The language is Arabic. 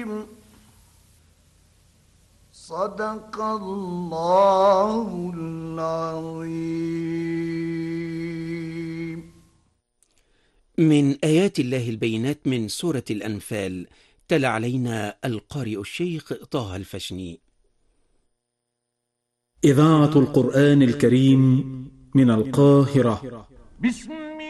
صدق الله العظيم. من آيات الله البينات من سورة الأنفال، تلا علينا القارئ الشيخ طه الفشني. إذاعة القرآن الكريم من القاهرة. بسم